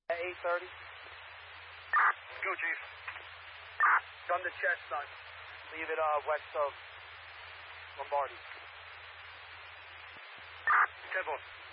At 8:30. Go, Chief. Gun to Chestnut. Leave it west of Lombardi. 10-4.